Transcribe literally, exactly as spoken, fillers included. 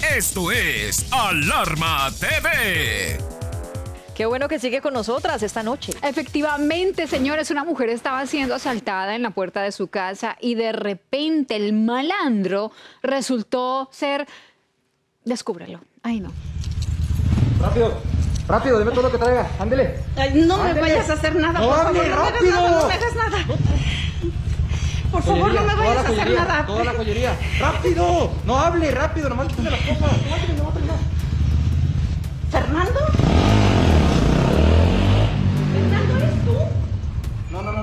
Esto es Alarma T V. Qué bueno que sigue con nosotras esta noche. Efectivamente, señores, una mujer estaba siendo asaltada en la puerta de su casa y de repente el malandro resultó ser... Descúbrelo. Ay, no. Rápido, rápido, dime todo lo que traiga. Ándele. Ay, no Ándele. me vayas a hacer nada, No, por favor, ándele, no me hagas rápido. nada, no me hagas nada. Por favor, Joyería, no me toda vayas la a hacer joyería, nada. Toda la joyería. ¡Rápido! No hable, rápido, nomás quítame las cosas. No, no, no, no. ¿Fernando? ¿Fernando eres tú? No, no, no.